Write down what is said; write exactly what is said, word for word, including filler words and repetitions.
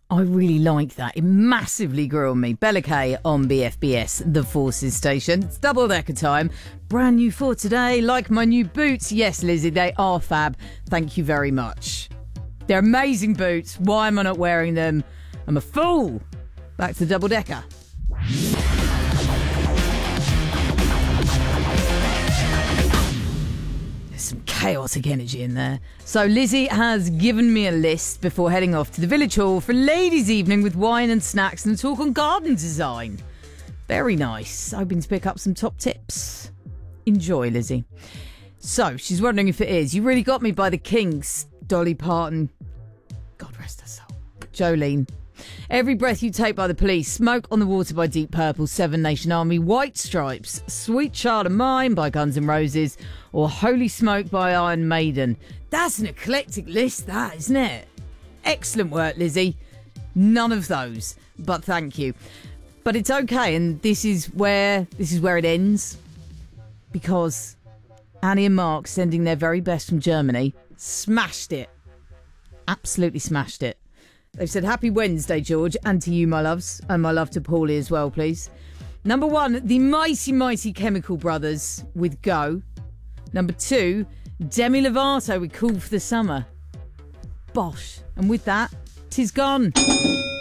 I really like that. It massively grew on me. Bella Kay on B F B S, the Forces station. It's double decker time. Brand new for today. Like my new boots. Yes, Lizzie, they are fab. Thank you very much. They're amazing boots. Why am I not wearing them? I'm a fool. Back to the double decker. Some chaotic energy in there. So Lizzie has given me a list before heading off to the village hall for ladies' evening with wine and snacks and a talk on garden design. Very nice. Hoping to pick up some top tips. Enjoy, Lizzie. So she's wondering if it is. You really got me by the Kinks, Dolly Parton. God rest her soul. Jolene. Every Breath You Take by The Police, Smoke on the Water by Deep Purple, Seven Nation Army, White Stripes, Sweet Child of Mine by Guns N' Roses, or Holy Smoke by Iron Maiden. That's an eclectic list, that, isn't it? Excellent work, Lizzie. None of those, but thank you. But it's okay, and this is where this is where it ends, because Annie and Mark, sending their very best from Germany, smashed it. Absolutely smashed it. They've said, happy Wednesday, George, and to you, my loves, and my love to Paulie as well, please. Number one, the mighty, mighty Chemical Brothers with Go. Number two, Demi Lovato with Cool for the Summer. Bosh. And with that, 'tis gone.